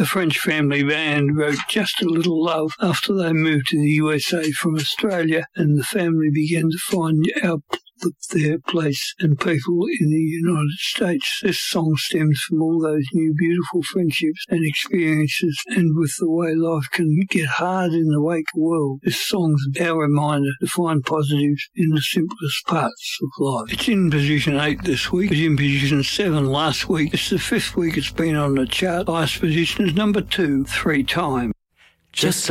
The French family band wrote Just a Little Love after they moved to the USA from Australia, and the family began to find out their place and people in the United States. This song stems from all those new beautiful friendships and experiences, and with the way life can get hard in the wake world, this song's our reminder to find positives in the simplest parts of life. It's in position 8 this week. It was in position 7 last week. It's the 5th week it's been on the chart. Highest position is number 2 3 times. Just